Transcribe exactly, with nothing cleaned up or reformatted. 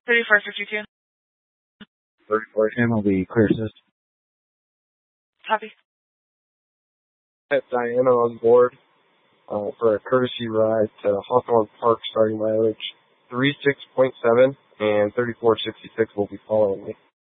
thirty-four fifty-two. thirty-four ten will be clear assist. Copy. At Diana on board uh, for a courtesy ride to Hawthorne Park, starting mileage three six point seven, and thirty-four sixty-six will be following me.